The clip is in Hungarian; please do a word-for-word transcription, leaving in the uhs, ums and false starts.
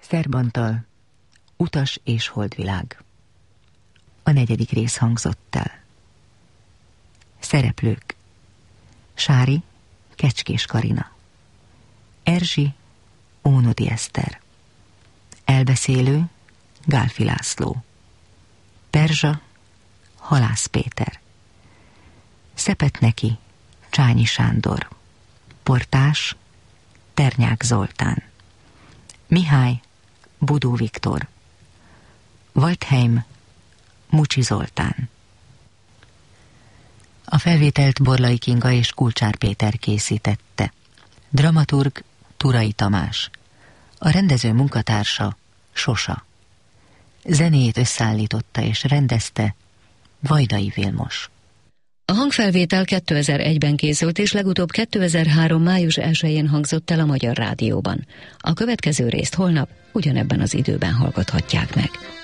Szerbantal, Utas és holdvilág. A negyedik rész hangzott el. Szereplők: Sári, Kecskés Karina, Erzsi, Ónodi Eszter, elbeszélő, Gálfi László, Perzsa, Halász Péter, Szepetneki, Csányi Sándor, portás, Ternyák Zoltán, Mihály, Budó Viktor, Waldheim, Mucsi Zoltán. A felvételt Borlai Kinga és Kulcsár Péter készítette. Dramaturg Turai Tamás. A rendező munkatársa Sosa. Zenéjét összeállította és rendezte Vajdai Vilmos. A hangfelvétel kétezer-egyben készült, és legutóbb kétezer-három. május elsején hangzott el a Magyar Rádióban. A következő részt holnap ugyanebben az időben hallgathatják meg.